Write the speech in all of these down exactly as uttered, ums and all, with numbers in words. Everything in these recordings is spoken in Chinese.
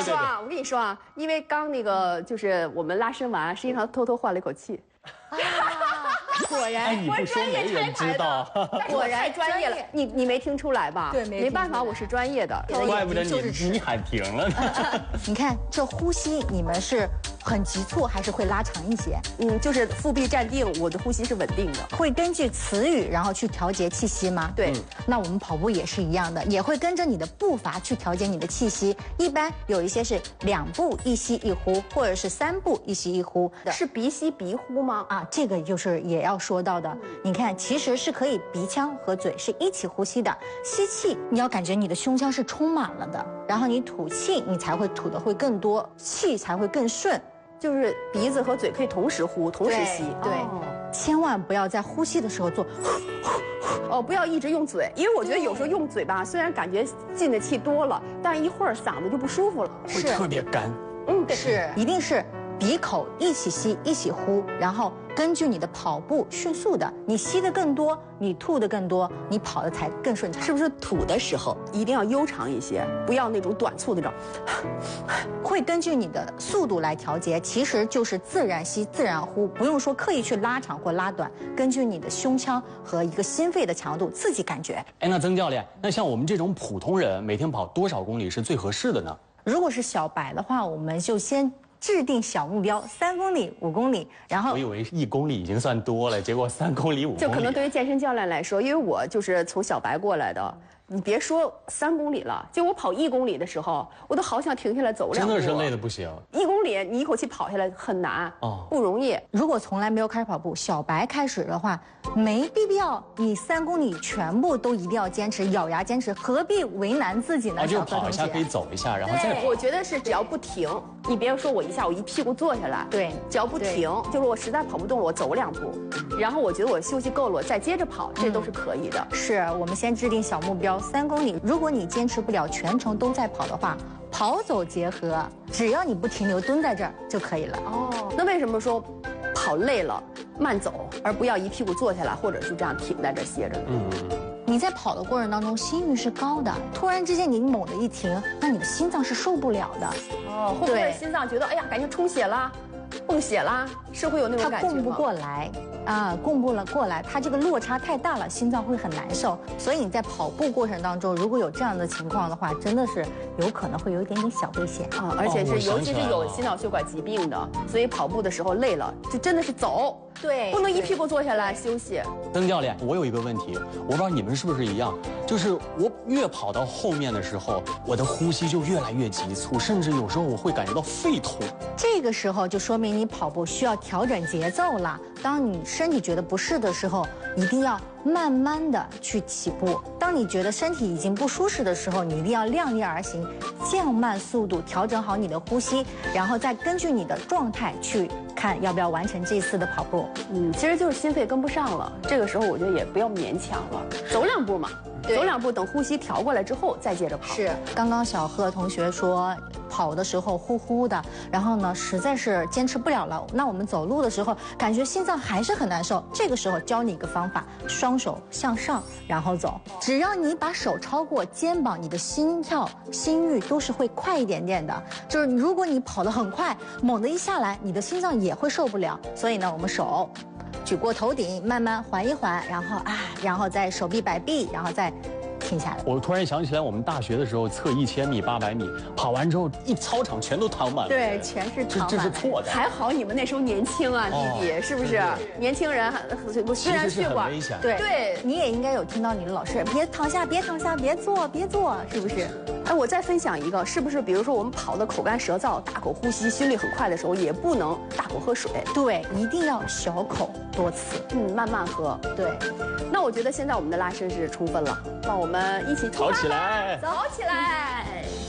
说啊，我跟你说啊，因为刚那个就是我们拉伸完，实际上偷偷换了一口气。 啊，果然， 哎，你不说没人知道。 果然专业了，你你没听出来吧？ 对，没没办法，我是专业的。 怪不得你你喊停了呢。 你看这呼吸，你们是很急促还是会拉长一些？ 嗯，就是腹壁站定，我的呼吸是稳定的。 会根据词语然后去调节气息吗？ 对， 那我们跑步也是一样的，也会跟着你的步伐去调节你的气息。一般有一些是两步一吸一呼，或者是三步一吸一呼的。 是鼻吸鼻呼吗？ 啊，这个就是也要说到的。你看，其实是可以鼻腔和嘴是一起呼吸的。吸气，你要感觉你的胸腔是充满了的，然后你吐气，你才会吐的会更多，气才会更顺。 就是鼻子和嘴可以同时呼，同时吸。 对， 哦、 千万不要在呼吸的时候做。 哦，不要一直用嘴，因为我觉得有时候用嘴吧，虽然感觉进的气多了，但一会儿嗓子就不舒服了， 会特别干。 嗯，对，是，一定是鼻口一起吸，一起呼，然后根据你的跑步迅速的，你吸的更多，你吐的更多，你跑的才更顺畅。 是不是吐的时候一定要悠长一些，不要那种短促那种？ 会根据你的速度来调节，其实就是自然吸自然呼，不用说刻意去拉长或拉短，根据你的胸腔和一个心肺的强度自己感觉。 哎，那曾教练，那像我们这种普通人，每天跑多少公里是最合适的呢？ 如果是小白的话，我们就先制定小目标，三公里、五公里，然后我以为一公里已经算多了，结果三公里、五公里， 就可能对于健身教练来说，因为我就是从小白过来的。你别说三公里了，就我跑一公里的时候，我都好想停下来走两步。 真的是累得不行。 一公里你一口气跑下来很难，哦，不容易。 如果从来没有开始跑步，小白开始的话，没必要你三公里全部都一定要坚持，咬牙坚持，何必为难自己呢？ 啊，就跑一下可以走一下，然后再跑。 我觉得是只要不停，你别说我一下我一屁股坐下来， 对， 只要不停，就是我实在跑不动了，我走两步，然后我觉得我休息够了，我再接着跑，这都是可以的。 嗯、是我们先制定小目标，三公里。如果你坚持不了全程都在跑的话，跑走结合，只要你不停留，蹲在这儿就可以了。 哦，那为什么说跑累了慢走，而不要一屁股坐下来，或者是这样停在这歇着呢？嗯， 你在跑的过程当中，心率是高的，突然之间你猛地一停，那你的心脏是受不了的。 哦，会不会心脏觉得哎呀，感觉充血啦？供血啦，是会有那种感觉吗？ 它供不过来啊，供不了过来，它这个落差太大了，心脏会很难受。所以你在跑步过程当中，如果有这样的情况的话，真的是有可能会有一点点小危险啊，而且是尤其是有心脑血管疾病的，所以跑步的时候累了，就真的是走。 对， 不能一屁股坐下来休息。 曾教练，我有一个问题，我不知道你们是不是一样，就是我越跑到后面的时候，我的呼吸就越来越急促，甚至有时候我会感觉到肺痛。 这个时候就说明你跑步需要调整节奏了。当你身体觉得不适的时候，一定要慢慢的去起步。当你觉得身体已经不舒适的时候，你一定要量力而行，降慢速度，调整好你的呼吸，然后再根据你的状态去看要不要完成这一次的跑步。 嗯，其实就是心肺跟不上了，这个时候我觉得也不要勉强了，走两步嘛，走两步，等呼吸调过来之后再接着跑。 是，刚刚小贺同学说跑的时候呼呼的，然后呢实在是坚持不了了，那我们走路的时候感觉心脏还是很难受，这个时候教你一个方法，双手向上然后走，只要你把手超过肩膀，你的心跳心率都是会快一点点的。就是如果你跑得很快，猛地一下来，你的心脏也会受不了。所以呢，我们手举过头顶，慢慢缓一缓，然后啊，然后再手臂摆臂，然后再停下来。 我突然想起来，我们大学的时候测一千米、八百米，跑完之后一操场全都躺满了。 对，全是躺满。 这这是错的。 还好你们那时候年轻啊，弟弟，哦、是不是？对对对，年轻人我虽然血管对对，你也应该有听到你的老师，别躺下，别躺下，别坐，别坐，是不是？ 哎，我再分享一个，是不是？比如说我们跑的口干舌燥、大口呼吸、心率很快的时候，也不能大口喝水。 对，一定要小口多次， 嗯，慢慢喝。 对。 那我觉得现在我们的拉伸是充分了，让我们一起跑起来， 走起来。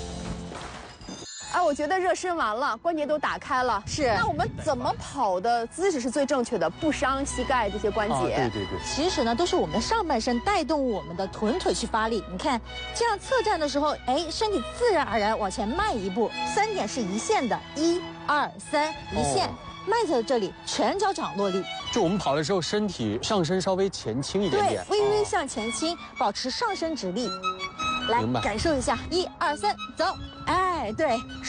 哎，我觉得热身完了，关节都打开了。 是。 那我们怎么跑的姿势是最正确的，不伤膝盖这些关节？啊、 对对对。 其实呢，都是我们的上半身带动我们的臀腿去发力。你看，这样侧站的时候，哎，身体自然而然往前迈一步。三点是一线的，一、二、三，一线。哦，迈在这里，全脚掌落力。 就我们跑的时候，身体上身稍微前倾一点点， 对，微微向前倾，保持上身直立。来，感受一下，一二三，走。哎，对。